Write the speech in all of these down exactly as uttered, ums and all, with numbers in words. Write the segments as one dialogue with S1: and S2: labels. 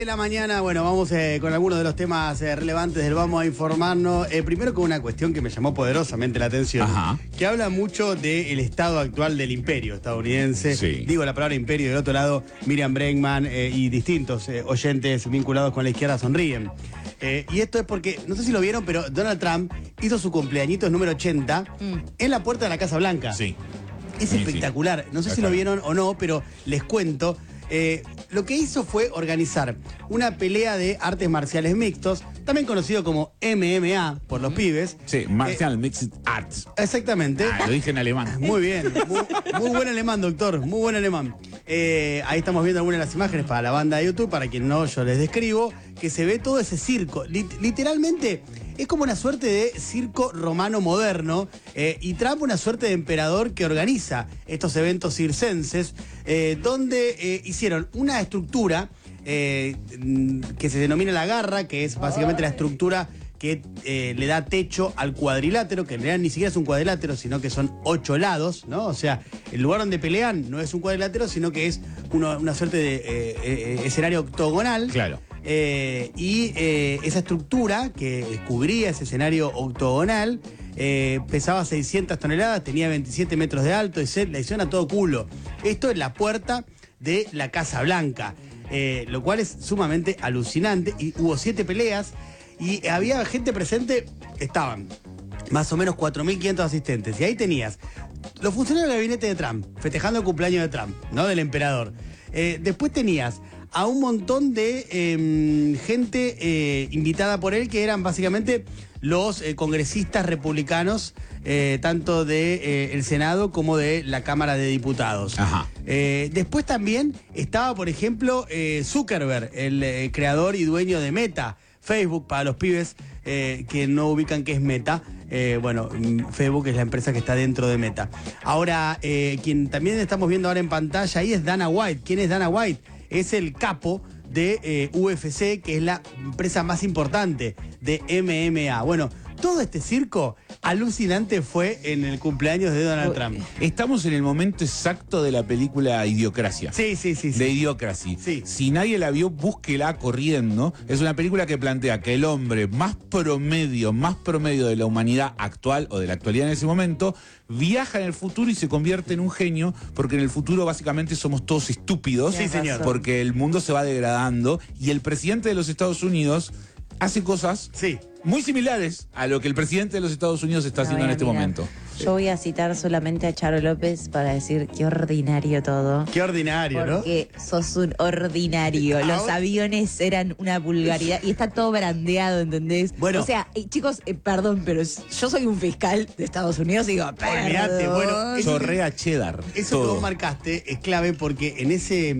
S1: De la mañana, bueno, vamos eh, con algunos de los temas eh, relevantes del Vamos a Informarnos. Eh, primero con una cuestión que me llamó poderosamente la atención,
S2: Ajá.
S1: que habla mucho del estado actual del imperio estadounidense.
S2: Sí.
S1: Digo la palabra imperio, del otro lado Miriam Bregman eh, y distintos eh, oyentes vinculados con la izquierda sonríen. Eh, y esto es porque, no sé si lo vieron, pero Donald Trump hizo su cumpleañito número ochenta mm. en la puerta de la Casa Blanca.
S2: Sí.
S1: Es
S2: sí,
S1: espectacular.
S2: Sí.
S1: No sé si lo vieron o no, pero les cuento. Eh, lo que hizo fue organizar una pelea de artes marciales mixtos, también conocido como M M A por los pibes.
S2: Sí, Martial eh, Mixed Arts.
S1: Exactamente.
S2: Ah, lo dije en alemán.
S1: Muy bien, muy, muy buen alemán, doctor, muy buen alemán. Eh, ahí estamos viendo algunas de las imágenes para la banda de YouTube, para quien no, yo les describo, que se ve todo ese circo. Lit- literalmente es como una suerte de circo romano moderno, eh, y Trump una suerte de emperador que organiza estos eventos circenses, eh, donde eh, hicieron una estructura eh, que se denomina la garra, que es básicamente la estructura que eh, le da techo al cuadrilátero, que en realidad ni siquiera es un cuadrilátero, sino que son ocho lados, ¿no? O sea, el lugar donde pelean no es un cuadrilátero, sino que es uno, una suerte de eh, eh, escenario octogonal.
S2: Claro.
S1: Eh, y eh, esa estructura que cubría ese escenario octogonal eh, pesaba seiscientas toneladas, tenía veintisiete metros de alto y se la hicieron a todo culo. Esto es la puerta de la Casa Blanca, eh, lo cual es sumamente alucinante. Y hubo siete peleas y había gente presente, estaban más o menos cuatro mil quinientos asistentes. Y ahí tenías los funcionarios del gabinete de Trump, festejando el cumpleaños de Trump, ¿no? Del emperador. Eh, después tenías a un montón de eh, gente eh, invitada por él, que eran básicamente los eh, congresistas republicanos, eh, tanto del de, eh, Senado como de la Cámara de Diputados.
S2: Ajá.
S1: Eh, después también estaba, por ejemplo, eh, Zuckerberg, el eh, creador y dueño de Meta, Facebook, para los pibes eh, que no ubican qué es Meta. Eh, bueno, Facebook es la empresa que está dentro de Meta. Ahora, eh, quien también estamos viendo ahora en pantalla ahí es Dana White. ¿Quién es Dana White? Es el capo de eh, U F C, que es la empresa más importante de M M A. Bueno, todo este circo alucinante fue en el cumpleaños de Donald Trump.
S2: Estamos en el momento exacto de la película Idiocracia.
S1: Sí, sí, sí. sí.
S2: De Idiocracy.
S1: Sí.
S2: Si nadie la vio, búsquela corriendo. Es una película que plantea que el hombre más promedio, más promedio de la humanidad actual o de la actualidad en ese momento, viaja en el futuro y se convierte en un genio, porque en el futuro básicamente somos todos estúpidos.
S1: Sí, señor.
S2: Porque el mundo se va degradando y el presidente de los Estados Unidos hace cosas
S1: Sí.
S2: muy similares a lo que el presidente de los Estados Unidos está haciendo
S3: No,
S2: en este
S3: mira,
S2: momento.
S3: Yo voy a citar solamente a Charo López para decir qué ordinario todo.
S1: Qué ordinario, ¿no?
S3: Porque sos un ordinario. Los
S1: Ahora-
S3: aviones eran una vulgaridad y está todo brandeado, ¿entendés?
S1: Bueno.
S3: O sea, eh, chicos, eh, perdón, pero yo soy un fiscal de Estados Unidos y digo,
S1: Olvídate,
S3: perdón.
S1: bueno, eso-
S2: Chorrea cheddar.
S1: Eso
S2: todo.
S1: que vos marcaste es clave porque en ese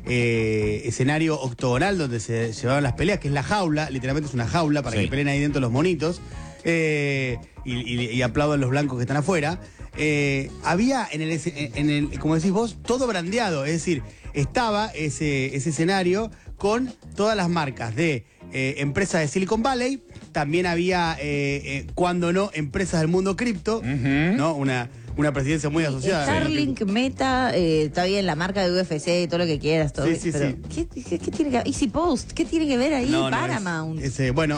S1: eh, escenario octogonal donde se llevaban las peleas, que es la jaula, literalmente es una jaula para
S2: Sí.
S1: que peleen ahí dentro los monitos, eh, y, y, y aplaudan los blancos que están afuera, eh, había en el, ese- en el, como decís vos, todo brandeado, es decir, estaba ese, ese escenario con todas las marcas de eh, empresas de Silicon Valley, también había, eh, eh, cuando no, empresas del mundo cripto,
S2: Ujú.
S1: ¿no? Una, una presidencia muy asociada.
S3: Starlink, Meta, eh, está bien, la marca de U F C, todo lo que quieras, todo
S1: Sí,
S3: bien,
S1: sí,
S3: pero
S1: sí.
S3: ¿qué, qué- qué tiene que ver? Easy Post, ¿qué tiene que ver ahí?
S1: No, no,
S3: Paramount.
S1: es- ese, bueno,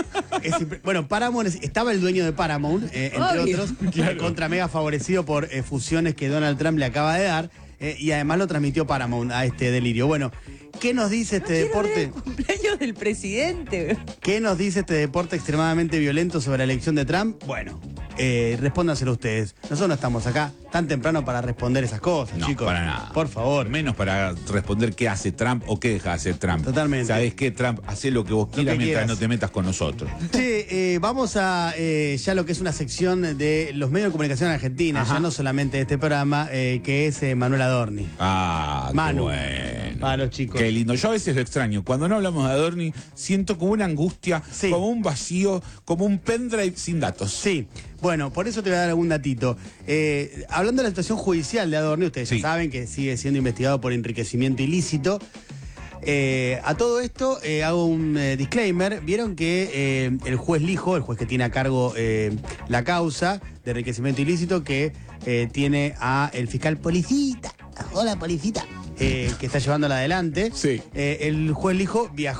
S1: es impre- bueno, Paramount es- estaba el dueño de Paramount, eh, entre
S3: Obvio.
S1: otros, contra mega favorecido por eh, fusiones que Donald Trump le acaba de dar, eh, y además lo transmitió Paramount a este delirio. Bueno, ¿qué nos dice este
S3: Quiero ver
S1: deporte?
S3: el cumpleaños del presidente.
S1: ¿Qué nos dice este deporte extremadamente violento sobre la elección de Trump? Bueno, eh, respóndanselo ustedes. Nosotros no estamos acá tan temprano para responder esas cosas,
S2: No,
S1: chicos.
S2: para nada.
S1: Por favor.
S2: Menos para responder qué hace Trump o qué deja de hacer Trump.
S1: Totalmente.
S2: ¿Sabés qué, Trump? Hacé lo que vos quieras
S1: que
S2: mientras
S1: quieras.
S2: no te metas con nosotros.
S1: Che, eh, vamos a eh, ya lo que es una sección de los medios de comunicación en Argentina,
S2: Ajá.
S1: ya no solamente de este programa, eh, que es eh, Manuel Adorni.
S2: Ah,
S1: Manu.
S2: qué bueno.
S1: Para los chicos.
S2: Qué lindo. Yo a veces lo extraño. Cuando no hablamos de Adorni, siento como una angustia,
S1: Sí.
S2: como un vacío, como un pendrive sin datos.
S1: Sí, bueno, por eso te voy a dar algún datito. Eh, hablando de la situación judicial de Adorni, ustedes
S2: Sí.
S1: ya saben que sigue siendo investigado por enriquecimiento ilícito. Eh, a todo esto eh, hago un eh, disclaimer. Vieron que eh, el juez Lijo, el juez que tiene a cargo eh, la causa de enriquecimiento ilícito, que eh, tiene a el fiscal Policita,
S4: Hola, policita.
S1: eh, que está llevándola adelante.
S2: Sí.
S1: Eh, el juez le dijo, viajó